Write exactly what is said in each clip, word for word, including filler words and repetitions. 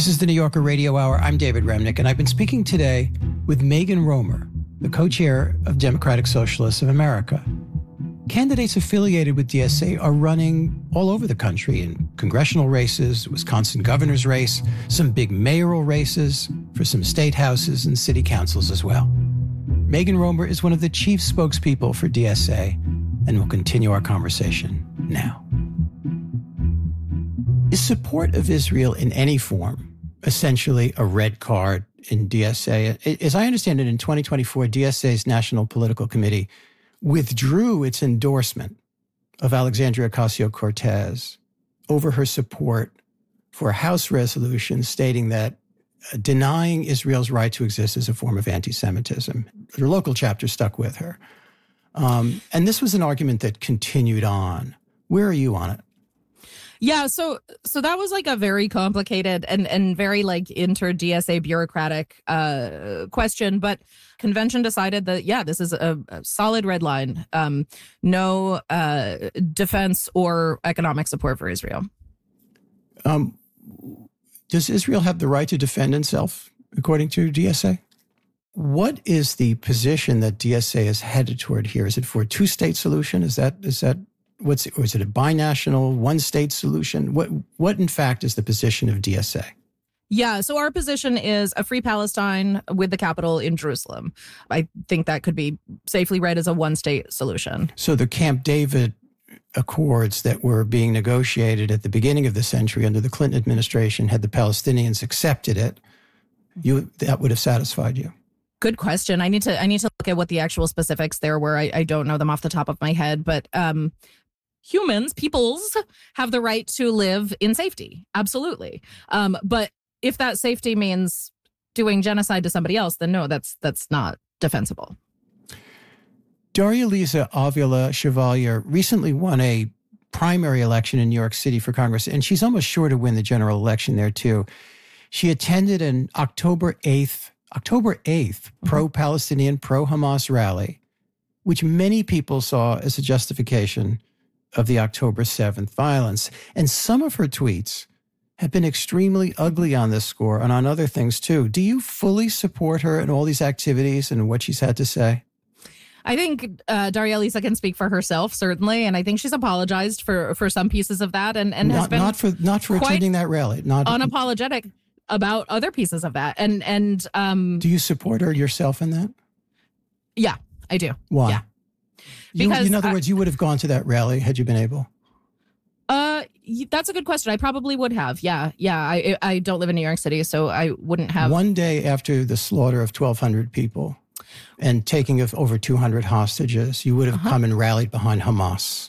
This is the New Yorker Radio Hour. I'm David Remnick, and I've been speaking today with Megan Romer, the co-chair of Democratic Socialists of America. Candidates affiliated with D S A are running all over the country in congressional races, Wisconsin governor's race, some big mayoral races for some state houses and city councils as well. Megan Romer is one of the chief spokespeople for D S A, and we'll continue our conversation now. Is support of Israel in any form essentially a red card in D S A? As I understand it, in twenty twenty-four, D S A's National Political Committee withdrew its endorsement of Alexandria Ocasio-Cortez over her support for a House resolution stating that denying Israel's right to exist is a form of anti-Semitism. Her local chapter stuck with her. Um, and this was an argument that continued on. Where are you on it? Yeah, so so that was like a very complicated and, and very like inter-D S A bureaucratic uh, question. But convention decided that, yeah, this is a, a solid red line. Um, no uh, defense or economic support for Israel. Um, does Israel have the right to defend itself, according to D S A? What is the position that D S A is headed toward here? Is it for a two-state solution? Is that is that what's or is it a binational one-state solution? What what in fact is the position of D S A? Yeah, so our position is a free Palestine with the capital in Jerusalem. I think that could be safely read as a one-state solution. So the Camp David Accords that were being negotiated at the beginning of the century under the Clinton administration, had the Palestinians accepted it, you that would have satisfied you. Good question. I need to I need to look at what the actual specifics there were. I, I don't know them off the top of my head, but um, humans, peoples, have the right to live in safety. Absolutely. Um, but if that safety means doing genocide to somebody else, then no, that's that's not defensible. Daria-Liza Avila Chevalier recently won a primary election in New York City for Congress, and she's almost sure to win the general election there, too. She attended an October eighth, October eighth mm-hmm. pro-Palestinian, pro-Hamas rally, which many people saw as a justification of the October seventh violence. And some of her tweets have been extremely ugly on this score and on other things, too. Do you fully support her in all these activities and what she's had to say? I think uh, Daria-Liza can speak for herself, certainly, and I think she's apologized for, for some pieces of that, and, and not, has been not for not for attending that rally, not unapologetic about other pieces of that. And and um, do you support her yourself in that? Yeah, I do. Why? Yeah. You, because in other I, words, you would have gone to that rally had you been able. Uh, that's a good question. I probably would have. Yeah, yeah. I I don't live in New York City, so I wouldn't have. One day after the slaughter of twelve hundred people and taking of over two hundred hostages, you would have uh-huh. come and rallied behind Hamas.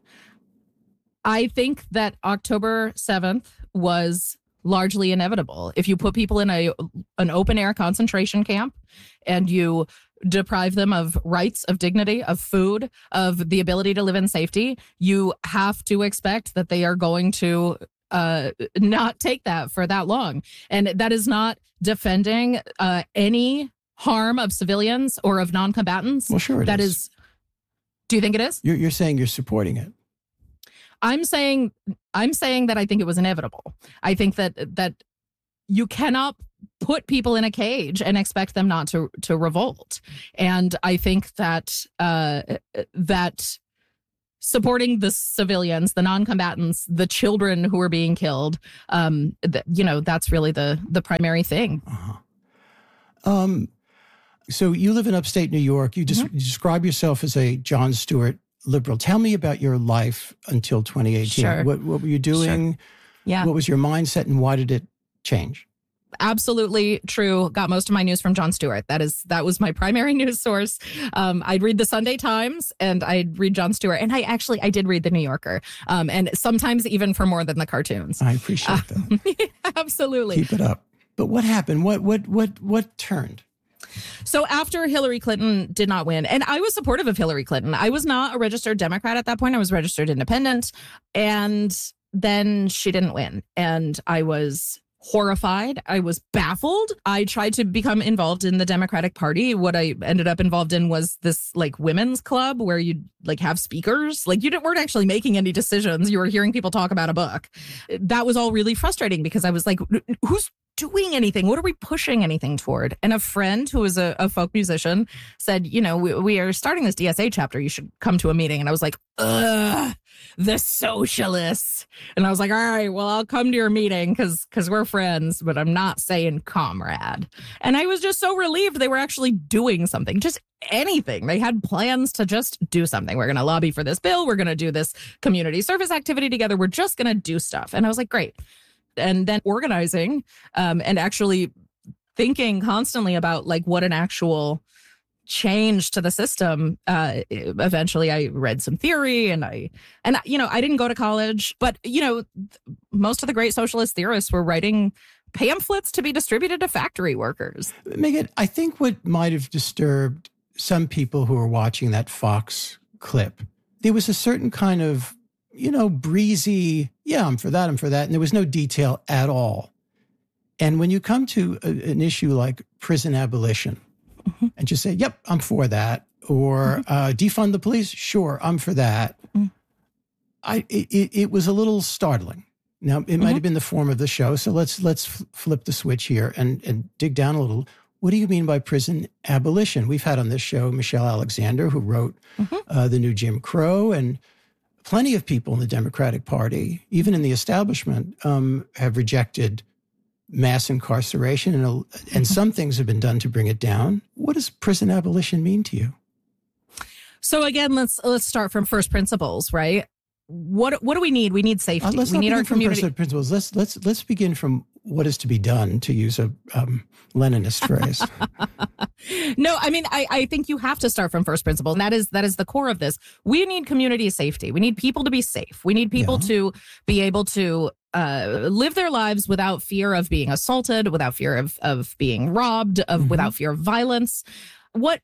I think that October seventh was largely inevitable. If you put people in a an open air concentration camp and you deprive them of rights, of dignity, of food, of the ability to live in safety, you have to expect that they are going to uh, not take that for that long. And that is not defending uh, any harm of civilians or of non-combatants. Well, sure it that is. is. Do you think it is? You're, you're saying you're supporting it. I'm saying I'm saying that I think it was inevitable. I think that that you cannot put people in a cage and expect them not to to revolt. And I think that uh, that supporting the civilians, the non-combatants, the children who are being killed, um, th- you know, that's really the the primary thing. Uh-huh. Um. So you live in upstate New York. You, des- mm-hmm. you describe yourself as a Jon Stewart liberal. Tell me about your life until twenty eighteen. Sure. What, what were you doing? Sure. Yeah. What was your mindset and why did it change? Absolutely true. Got most of my news from Jon Stewart. That is that was my primary news source. Um, I'd read the Sunday Times and I'd read Jon Stewart. And I actually, I did read the New Yorker. Um, and sometimes even for more than the cartoons. I appreciate uh, that. Absolutely. Keep it up. But what happened? What what what what turned? So after Hillary Clinton did not win, and I was supportive of Hillary Clinton. I was not a registered Democrat at that point. I was registered independent. And then she didn't win. And I was horrified. I was baffled. I tried to become involved in the Democratic Party. What I ended up involved in was this like women's club where you like have speakers. Like you didn't, weren't actually making any decisions. You were hearing people talk about a book. That was all really frustrating because I was like, who's doing anything? What are we pushing anything toward? And a friend who was a, a folk musician said, you know, we, we are starting this D S A chapter. You should come to a meeting. And I was like, ugh, the socialists. And I was like, all right, well, I'll come to your meeting because because we're friends, but I'm not saying comrade. And I was just so relieved they were actually doing something, just anything. They had plans to just do something. We're going to lobby for this bill. We're going to do this community service activity together. We're just going to do stuff. And I was like, great. And then organizing um, and actually thinking constantly about like what an actual change to the system. Uh, eventually, I read some theory and I and you know I didn't go to college, but you know most of the great socialist theorists were writing pamphlets to be distributed to factory workers. Megan, I think what might have disturbed some people who were watching that Fox clip, there was a certain kind of you know, breezy, yeah, I'm for that, I'm for that. And there was no detail at all. And when you come to a, an issue like prison abolition mm-hmm. and just say, yep, I'm for that, or mm-hmm. uh, defund the police, sure, I'm for that, mm-hmm. I it, it was a little startling. Now, it mm-hmm. might have been the form of the show, so let's let's f- flip the switch here and, and dig down a little. What do you mean by prison abolition? We've had on this show Michelle Alexander, who wrote mm-hmm. uh, The New Jim Crow, and plenty of people in the Democratic Party, even in the establishment, um, have rejected mass incarceration, and, and some things have been done to bring it down. What does prison abolition mean to you? So again, let's let's start from first principles, right? What what do we need? We need safety. Uh, let's we not need begin our from community first principles. Let's let's let's begin from what is to be done, to use a um, Leninist phrase. No, I mean, I, I think you have to start from first principle. And that is that is the core of this. We need community safety. We need people to be safe. We need people yeah. to be able to uh, live their lives without fear of being assaulted, without fear of, of being robbed, of mm-hmm. without fear of violence. What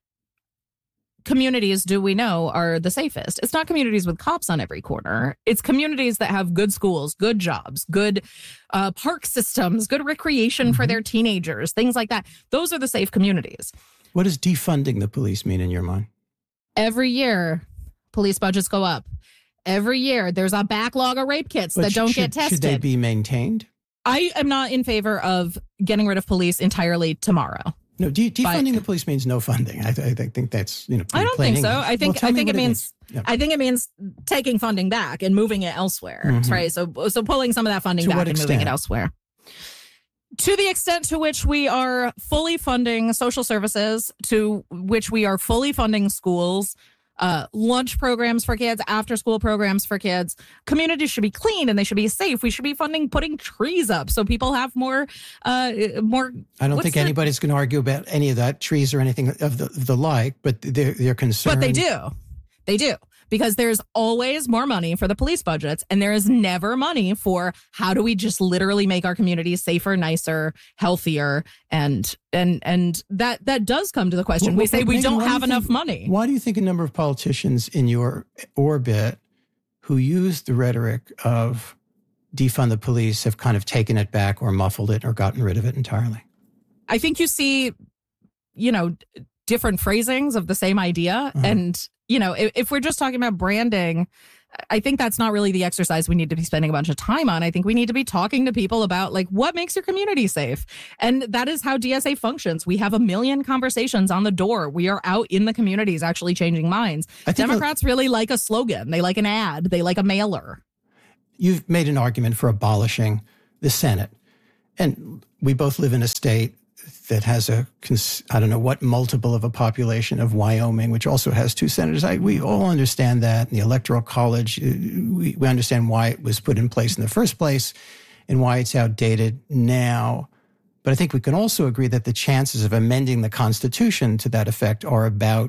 communities do we know are the safest? It's not communities with cops on every corner. It's communities that have good schools, good jobs, good uh, park systems, good recreation mm-hmm. for their teenagers, things like that. Those are the safe communities. What does defunding the police mean in your mind? Every year, police budgets go up. Every year, there's a backlog of rape kits but that don't should, get tested. Should they be maintained? I am not in favor of getting rid of police entirely tomorrow. No, de- defunding but, the police means no funding. I, th- I think that's you know. I don't think so. English. I think well, I think it means, it means. Yeah. I think it means taking funding back and moving it elsewhere. Mm-hmm. Right. So so pulling some of that funding to back what and extent? moving it elsewhere. To the extent to which we are fully funding social services, to which we are fully funding schools, uh, lunch programs for kids, after school programs for kids. Communities should be clean and they should be safe. We should be funding putting trees up so people have more, uh, more. I don't think the, anybody's going to argue about any of that, trees or anything of the, the like, but they're, they're concerned. But they do. They do. Because there's always more money for the police budgets, and there is never money for how do we just literally make our communities safer, nicer, healthier, and and and that that does come to the question. Well, we say we Megan, don't have do enough think, money. Why do you think a number of politicians in your orbit who use the rhetoric of defund the police have kind of taken it back or muffled it or gotten rid of it entirely? I think you see, you know, different phrasings of the same idea, uh-huh. and. You know, if, if we're just talking about branding, I think that's not really the exercise we need to be spending a bunch of time on. I think we need to be talking to people about like what makes your community safe. And that is how D S A functions. We have a million conversations on the door. We are out in the communities actually changing minds. Democrats that, really like a slogan. They like an ad. They like a mailer. You've made an argument for abolishing the Senate. And we both live in a state that has a, I don't know what multiple of a population of Wyoming, which also has two senators. I, we all understand that. In the Electoral College, we, we understand why it was put in place in the first place and why it's outdated now. But I think we can also agree that the chances of amending the Constitution to that effect are about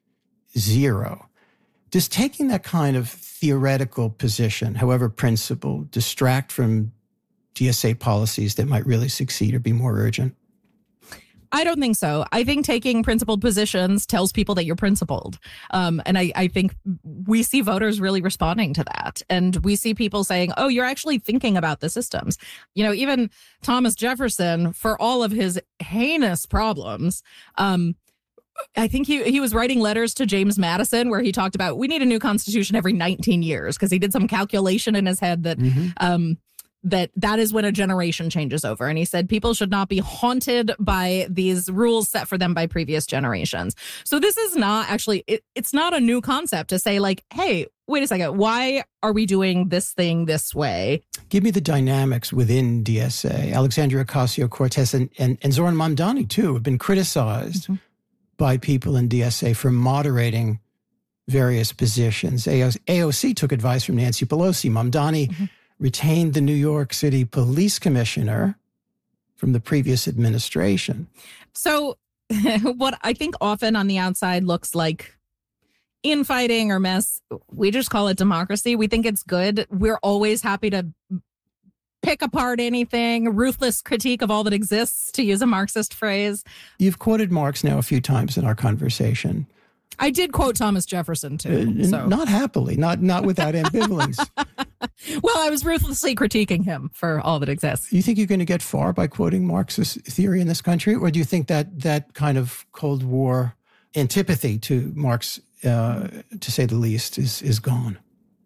zero. Does taking that kind of theoretical position, however principled, distract from D S A policies that might really succeed or be more urgent? I don't think so. I think taking principled positions tells people that you're principled. Um, and I, I think we see voters really responding to that. And we see people saying, oh, you're actually thinking about the systems. You know, even Thomas Jefferson, for all of his heinous problems, um, I think he, he was writing letters to James Madison where he talked about we need a new constitution every nineteen years because he did some calculation in his head that mm-hmm. um, that that is when a generation changes over. And he said people should not be haunted by these rules set for them by previous generations. So this is not actually, it, it's not a new concept to say like, hey, wait a second, why are we doing this thing this way? Give me the dynamics within D S A. Alexandria Ocasio-Cortez and, and, and Zoran Mamdani, too, have been criticized mm-hmm. by people in D S A for moderating various positions. A O C took advice from Nancy Pelosi. Mamdani mm-hmm. retained the New York City police commissioner from the previous administration. So what I think often on the outside looks like infighting or mess, we just call it democracy. We think it's good. We're always happy to pick apart anything, ruthless critique of all that exists, to use a Marxist phrase. You've quoted Marx now a few times in our conversation. I did quote Thomas Jefferson, too. Uh, so. Not happily, not not without ambivalence. Well, I was ruthlessly critiquing him for all that exists. You think you're going to get far by quoting Marxist theory in this country? Or do you think that that kind of Cold War antipathy to Marx, uh, to say the least, is is gone?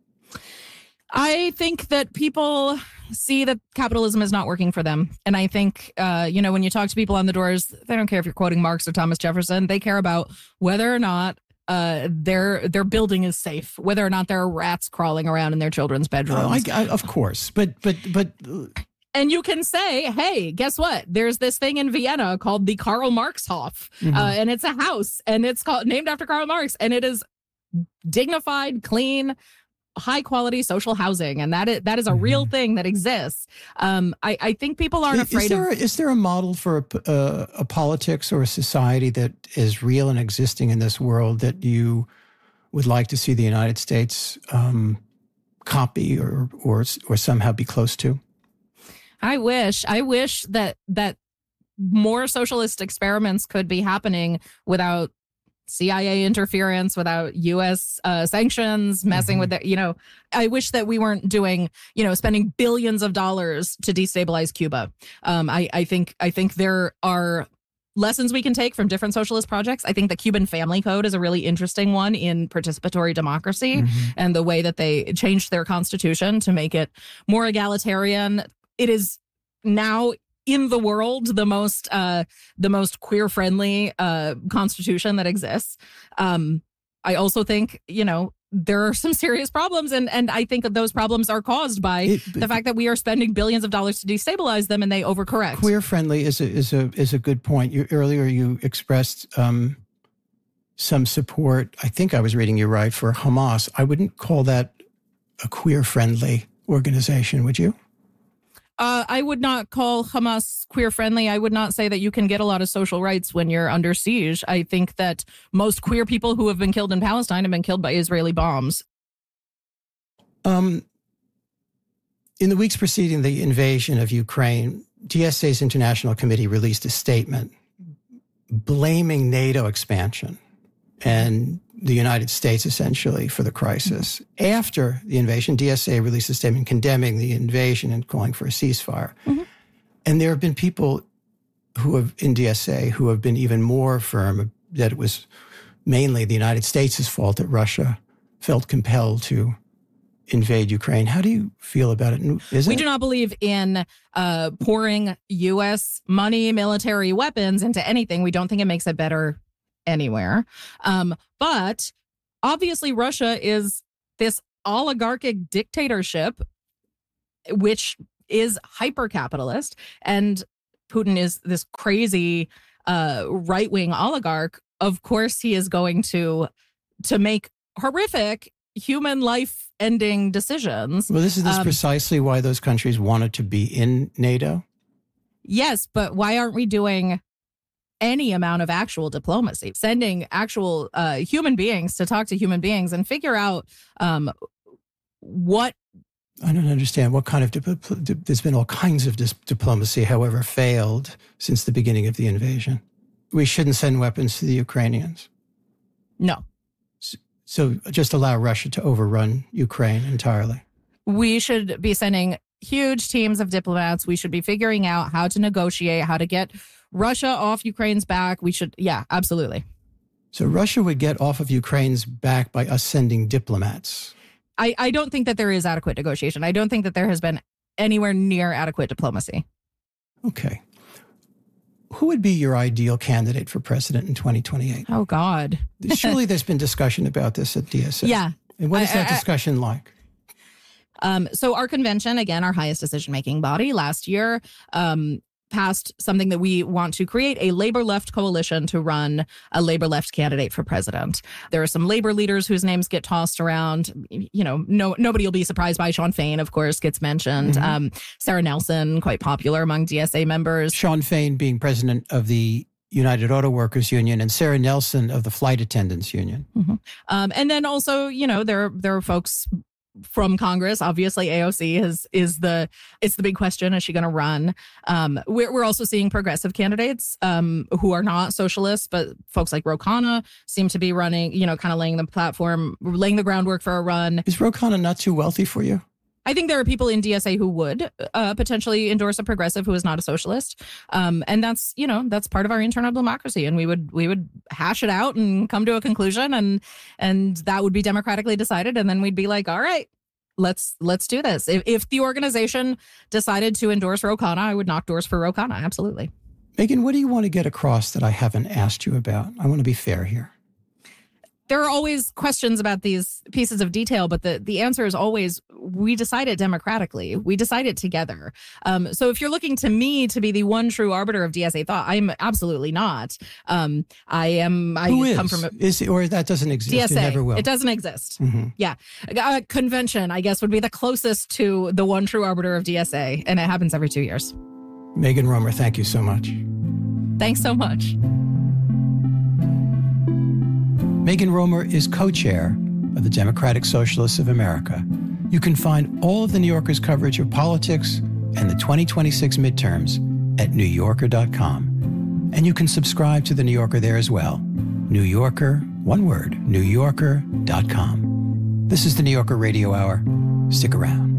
I think that people see that capitalism is not working for them. And I think, uh, you know, when you talk to people on the doors, they don't care if you're quoting Marx or Thomas Jefferson. They care about whether or not uh, their their building is safe, whether or not there are rats crawling around in their children's bedrooms. Oh, I, I, of course. But, but, but. And you can say, hey, guess what? There's this thing in Vienna called the Karl Marx Hof. Mm-hmm. Uh, and it's a house and it's called named after Karl Marx. And it is dignified, clean, high quality social housing, and that is, that is a mm-hmm. real thing that exists. Um, I, I think people aren't is, afraid is there, of. Is there a model for a, a, a politics or a society that is real and existing in this world that you would like to see the United States um, copy or or or somehow be close to? I wish. I wish that that more socialist experiments could be happening without C I A interference, without U S uh, sanctions, messing mm-hmm. with the, you know, I wish that we weren't doing, you know, spending billions of dollars to destabilize Cuba. Um, I, I think I think there are lessons we can take from different socialist projects. I think the Cuban Family Code is a really interesting one in participatory democracy mm-hmm. and the way that they changed their constitution to make it more egalitarian. It is now in the world, the most uh, the most queer friendly uh, constitution that exists. Um, I also think, you know, there are some serious problems, and and I think that those problems are caused by it, the fact that we are spending billions of dollars to destabilize them, and they overcorrect. Queer friendly is a is a is a good point. You, earlier, you expressed um, some support. I think I was reading you right for Hamas. I wouldn't call that a queer friendly organization, would you? Uh, I would not call Hamas queer friendly. I would not say that you can get a lot of social rights when you're under siege. I think that most queer people who have been killed in Palestine have been killed by Israeli bombs. Um, in the weeks preceding the invasion of Ukraine, D S A's International Committee released a statement blaming NATO expansion and the United States essentially for the crisis. Mm-hmm. After the invasion, D S A released a statement condemning the invasion and calling for a ceasefire. Mm-hmm. And there have been people who have in D S A who have been even more firm that it was mainly the United States' fault that Russia felt compelled to invade Ukraine. How do you feel about it? Is we it? do not believe in uh, pouring U S money, military weapons into anything. We don't think it makes it better anywhere. Um, but obviously Russia is this oligarchic dictatorship, which is hyper-capitalist. And Putin is this crazy uh, right-wing oligarch. Of course, he is going to to make horrific human life-ending decisions. Well, this is this um, precisely why those countries wanted to be in NATO? Yes, but why aren't we doing any amount of actual diplomacy, sending actual uh, human beings to talk to human beings and figure out um, what... I don't understand what kind of... Dip- there's been all kinds of dis- diplomacy, however, failed since the beginning of the invasion. We shouldn't send weapons to the Ukrainians. No. So just allow Russia to overrun Ukraine entirely. We should be sending huge teams of diplomats. We should be figuring out how to negotiate, how to get Russia off Ukraine's back. We should, yeah, absolutely. So Russia would get off of Ukraine's back by us sending diplomats. I, I don't think that there is adequate negotiation. I don't think that there has been anywhere near adequate diplomacy. Okay. Who would be your ideal candidate for president in twenty twenty-eight? Oh, God. Surely there's been discussion about this at D S A. Yeah. And what is I, that I, discussion like? Um, so our convention, again, our highest decision-making body last year, um, passed something that we want to create a labor left coalition to run a labor left candidate for president. There are some labor leaders whose names get tossed around. You know, no nobody will be surprised by Shawn Fain, of course, gets mentioned. Mm-hmm. Um, Sarah Nelson, quite popular among D S A members. Shawn Fain being president of the United Auto Workers Union, and Sarah Nelson of the Flight Attendants Union. Mm-hmm. Um, and then also, you know, there there are folks from Congress. Obviously, A O C is is the it's the big question. Is she going to run? Um, we're we're also seeing progressive candidates um, who are not socialists, but folks like Ro Khanna seem to be running. You know, kind of laying the platform, laying the groundwork for a run. Is Ro Khanna not too wealthy for you? I think there are people in D S A who would uh, potentially endorse a progressive who is not a socialist, um, and that's you know that's part of our internal democracy, and we would we would hash it out and come to a conclusion, and and that would be democratically decided, and then we'd be like, all right, let's let's do this. If if the organization decided to endorse Ro Khanna, I would knock doors for Ro Khanna, absolutely. Megan, what do you want to get across that I haven't asked you about? I want to be fair here. There are always questions about these pieces of detail, but the, the answer is always, we decide it democratically. We decide it together. Um, so if you're looking to me to be the one true arbiter of D S A thought, I'm absolutely not. Um, I am. I Who is? come from a, is it, or that doesn't exist? D S A. It never will. It doesn't exist. Mm-hmm. Yeah. A convention, I guess, would be the closest to the one true arbiter of D S A, and it happens every two years. Megan Romer, thank you so much. Thanks so much. Megan Romer is co-chair of the Democratic Socialists of America. You can find all of the New Yorker's coverage of politics and the twenty twenty-six midterms at new yorker dot com. And you can subscribe to the New Yorker there as well. New Yorker, one word, new yorker dot com. This is the New Yorker Radio Hour. Stick around.